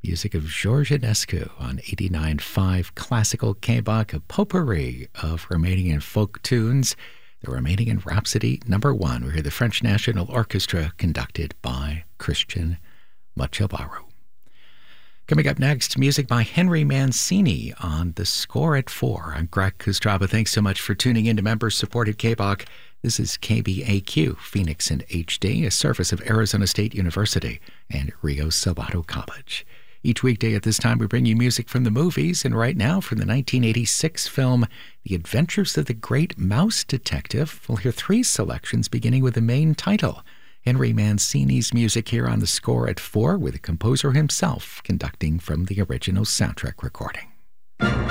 Music of George Enescu on 89.5 Classical K-Bach, a potpourri of Romanian folk tunes. The Romanian Rhapsody #1. We hear the French National Orchestra conducted by Christian Măciuvaru. Coming up next, music by Henry Mancini on The Score at 4. I'm Greg Kustraba. Thanks so much for tuning in to member-supported K-Bach. This is KBAQ, Phoenix in HD, a service of Arizona State University and Rio Salvado College. Each weekday at this time, we bring you music from the movies, and right now from the 1986 film The Adventures of the Great Mouse Detective, we'll hear 3 selections beginning with the main title, Henry Mancini's music here on The Score at 4, with the composer himself conducting from the original soundtrack recording.